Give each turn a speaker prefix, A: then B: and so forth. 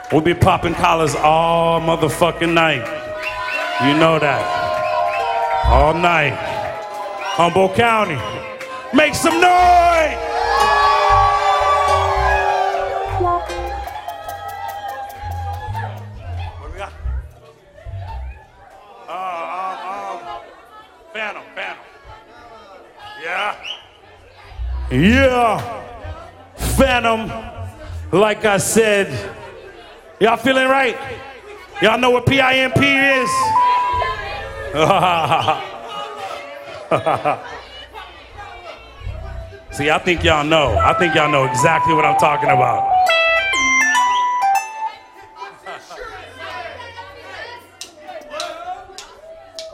A: We'll be popping collars all motherfucking night. You know that. All night. Humboldt County. Make some noise! What we got? Phantom. Yeah. Yeah. Phantom. Like I said, y'all feeling right? Y'all know what PIMP is? See, I think y'all know. I think y'all know exactly what I'm talking about.